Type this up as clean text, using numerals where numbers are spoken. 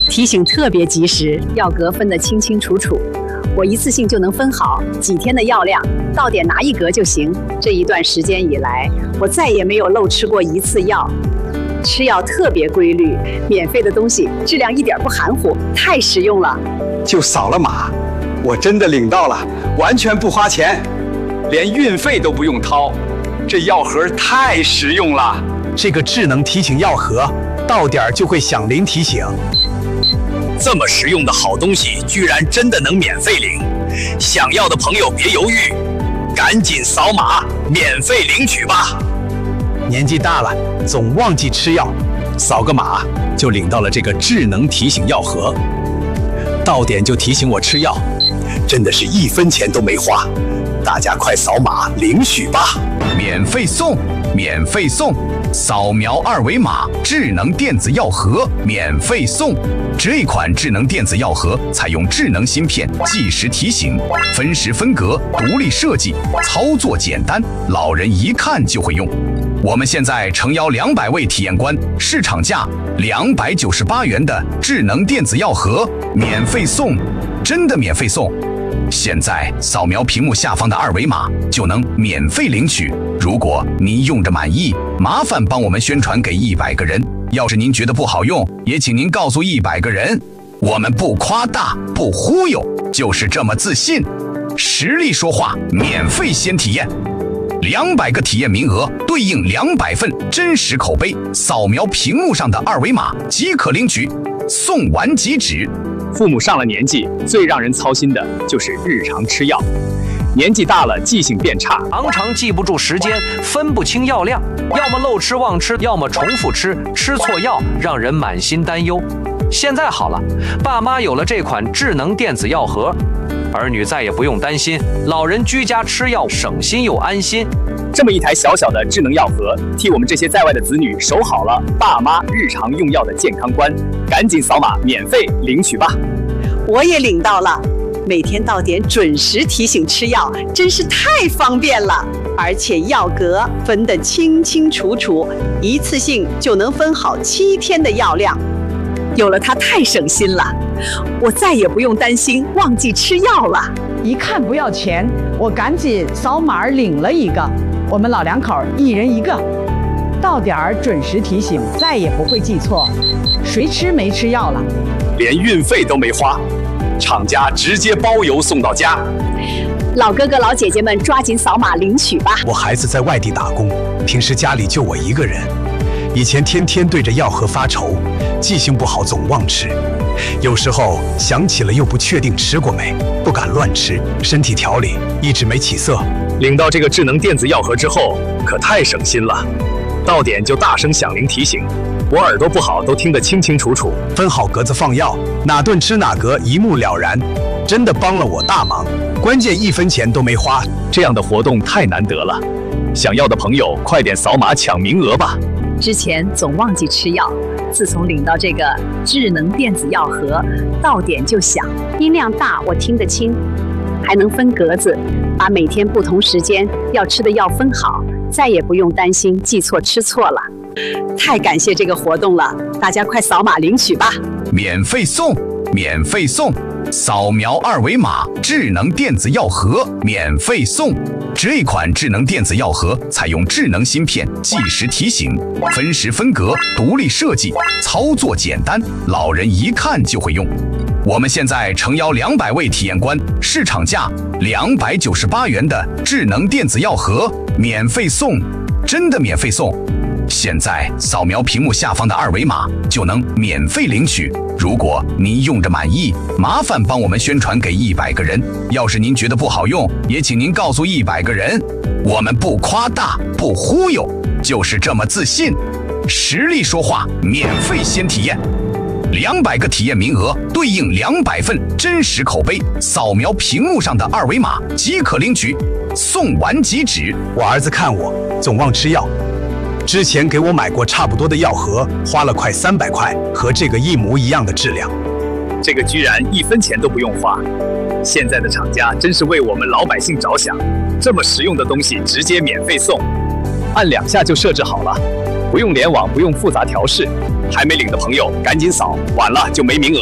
提醒特别及时，药格分得清清楚楚，我一次性就能分好几天的药量，到点拿一格就行。这一段时间以来，我再也没有漏吃过一次药。吃药特别规律，免费的东西质量一点不含糊，太实用了。 就扫了码，我真的领到了，完全不花钱，连运费都不用掏。这药盒太实用了。 这个智能提醒药盒，到点就会响铃提醒。 这么实用的好东西，居然真的能免费领！想要的朋友别犹豫，赶紧扫码免费领取吧。 年纪大了，总忘记吃药， 扫个码就领到了这个智能提醒药盒，到点就提醒我吃药，真的是1分钱都没花。大家快扫码领取吧！ 免费送，免费送！扫描2维码，智能电子药盒免费送。这款智能电子药盒采用智能芯片，计时提醒，分时分格，独立设计，操作简单，老人一看就会用。我们现在诚邀200位体验官，市场价298元的智能电子药盒免费送，真的免费送！现在扫描屏幕下方的2维码就能免费领取。如果您用着满意，麻烦帮我们宣传给100个人。要是您觉得不好用，也请您告诉100个人。我们不夸大，不忽悠，就是这么自信。实力说话，免费先体验。200个体验名额对应200份真实口碑，扫描屏幕上的2维码即可领取，送完即止。 父母上了年纪，最让人操心的就是日常吃药。年纪大了，记性变差， 常记不住时间，分不清药量，要么漏吃忘吃，要么重复吃，吃错药，让人满心担忧。现在好了，爸妈有了这款智能电子药盒，儿女再也不用担心，老人居家吃药省心又安心。 这么一台小小的智能药盒，替我们这些在外的子女守好了爸妈日常用药的健康关。赶紧扫码免费领取吧！ 我也领到了，每天到点准时提醒吃药，真是太方便了。而且药格分得清清楚楚，一次性就能分好7天的药量。有了它太省心了，我再也不用担心忘记吃药了。 一看不要钱，我赶紧扫码领了一个。我们老两口1人1个，到点儿准时提醒，再也不会记错。谁吃没吃药了？ 连运费都没花，厂家直接包邮送到家。 老哥哥老姐姐们抓紧扫码领取吧！ 我孩子在外地打工，平时家里就我一个人，以前天天对着药盒发愁，记性不好总忘吃，有时候想起了又不确定吃过没，不敢乱吃，身体调理一直没起色。 领到这个智能电子药盒之后，可太省心了，到点就大声响铃提醒，我耳朵不好都听得清清楚楚。 分好格子放药，哪顿吃哪格一目了然，真的帮了我大忙，关键1分钱都没花。 这样的活动太难得了，想要的朋友快点扫码抢名额吧！ 之前总忘记吃药，自从领到这个智能电子药盒，到点就响，音量大我听得清，还能分格子，把每天不同时间要吃的药分好，再也不用担心记错吃错了。太感谢这个活动了，大家快扫码领取吧！ 免费送，免费送！扫描2维码，智能电子药盒免费送。这款智能电子药盒采用智能芯片，计时提醒，分时分格，独立设计，操作简单，老人一看就会用。我们现在诚邀200位体验官，市场价298元的智能电子药盒免费送，真的免费送！现在扫描屏幕下方的2维码就能免费领取。如果您用着满意，麻烦帮我们宣传给100个人。要是您觉得不好用，也请您告诉100个人。我们不夸大，不忽悠，就是这么自信。实力说话，免费先体验。200个体验名额对应200份真实口碑，扫描屏幕上的2维码即可领取，送完即止。 我儿子看我总忘吃药，之前给我买过差不多的药盒，花了快300块，和这个一模一样的质量。 这个居然1分钱都不用花，现在的厂家真是为我们老百姓着想，这么实用的东西直接免费送，按2下就设置好了，不用联网，不用复杂调试， 还没领的朋友赶紧扫，晚了就没名额。